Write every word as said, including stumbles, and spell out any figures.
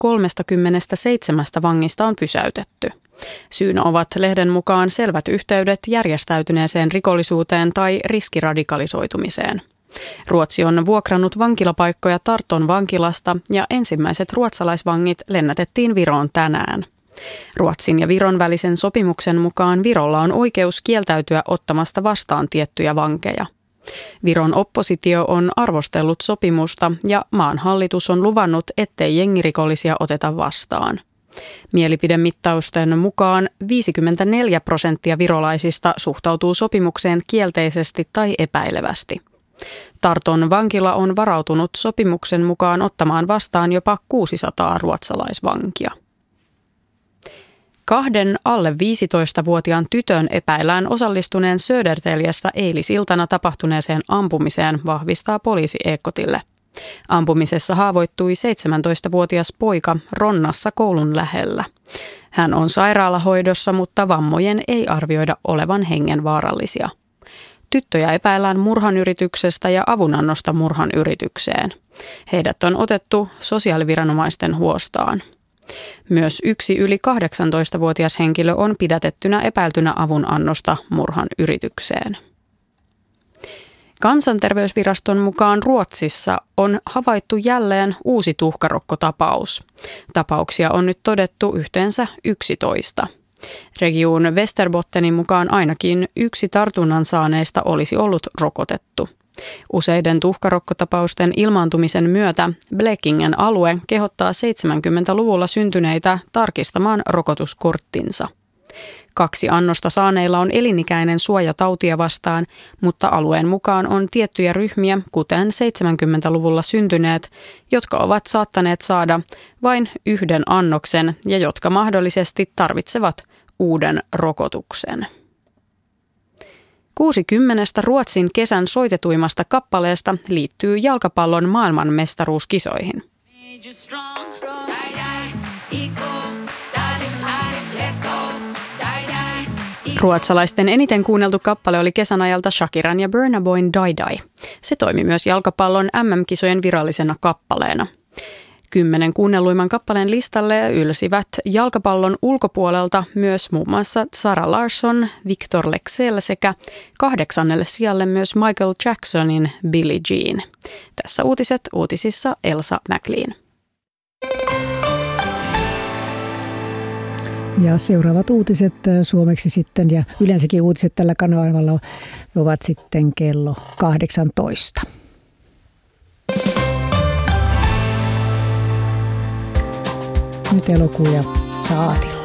kolmekymmentäseitsemän vangista on pysäytetty. Syynä ovat lehden mukaan selvät yhteydet järjestäytyneeseen rikollisuuteen tai riskiradikalisoitumiseen. Ruotsi on vuokrannut vankilapaikkoja Tarton vankilasta ja ensimmäiset ruotsalaisvangit lennätettiin Viroon tänään. Ruotsin ja Viron välisen sopimuksen mukaan Virolla on oikeus kieltäytyä ottamasta vastaan tiettyjä vankeja. Viron oppositio on arvostellut sopimusta ja maan hallitus on luvannut, ettei jengirikollisia oteta vastaan. Mielipidemittausten mukaan viisikymmentäneljä prosenttia virolaisista suhtautuu sopimukseen kielteisesti tai epäilevästi. Tarton vankila on varautunut sopimuksen mukaan ottamaan vastaan jopa kuusisataa ruotsalaisvankia. Kahden alle viisitoistavuotiaan tytön epäillään osallistuneen Södertäljessä eilisiltana tapahtuneeseen ampumiseen, vahvistaa poliisi Ekotille. Ampumisessa haavoittui seitsemäntoistavuotias poika Ronnassa koulun lähellä. Hän on sairaalahoidossa, mutta vammojen ei arvioida olevan hengenvaarallisia. Tyttöjä epäillään murhanyrityksestä ja avunannosta murhanyritykseen. Heidät on otettu sosiaaliviranomaisten huostaan. Myös yksi yli kahdeksantoistavuotias henkilö on pidätettynä epäiltynä avunannosta murhanyritykseen. Kansanterveysviraston mukaan Ruotsissa on havaittu jälleen uusi tuhkarokkotapaus. Tapauksia on nyt todettu yhteensä yksitoista. Region Västerbottenin mukaan ainakin yksi tartunnan saaneista olisi ollut rokotettu. Useiden tuhkarokkotapausten ilmaantumisen myötä Blekingen alue kehottaa seitsemänkymmentäluvulla syntyneitä tarkistamaan rokotuskorttinsa. Kaksi annosta saaneilla on elinikäinen suoja tautia vastaan, mutta alueen mukaan on tiettyjä ryhmiä, kuten seitsemänkymmentäluvulla syntyneet, jotka ovat saattaneet saada vain yhden annoksen ja jotka mahdollisesti tarvitsevat uuden rokotuksen. kuusikymmentä Ruotsin kesän soitetuimmasta kappaleesta liittyy jalkapallon maailmanmestaruuskisoihin. Ruotsalaisten eniten kuunneltu kappale oli kesän ajalta Shakiran ja Burna Boyn Die Die. Se toimi myös jalkapallon M M-kisojen virallisena kappaleena. Kymmenen kuunnelluimman kappaleen listalle ylsivät jalkapallon ulkopuolelta myös muun muassa Zara Larsson, Victor Leksell sekä kahdeksannelle sijalle myös Michael Jacksonin Billie Jean. Tässä uutiset uutisissa Elsa McLean. Ja seuraavat uutiset suomeksi sitten ja yleensäkin uutiset tällä kanavalla ovat sitten kello kahdeksantoista. Nyt elokuu ja Saatila.